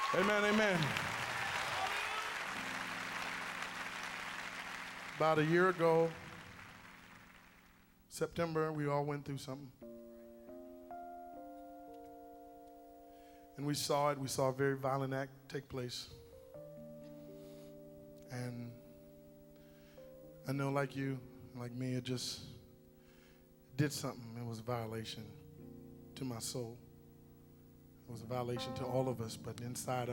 Amen, amen. About a year ago, September, we all went through something. And we saw it. We saw a very violent act take place. And I know like you, like me, it just did something. It was a violation to my soul. It was a violation to all of us, but inside